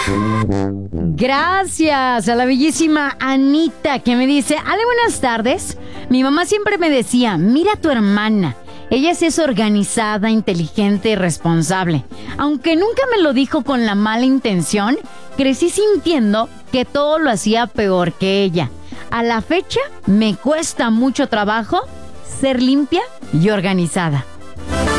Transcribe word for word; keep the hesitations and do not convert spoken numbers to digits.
Gracias a la bellísima Anita, que me dice: Ale, buenas tardes. Mi mamá siempre me decía, mira a tu hermana. Ella sí es organizada, inteligente y responsable. Aunque nunca me lo dijo con la mala intención, crecí sintiendo que todo lo hacía peor que ella. A la fecha me cuesta mucho trabajo ser limpia y organizada.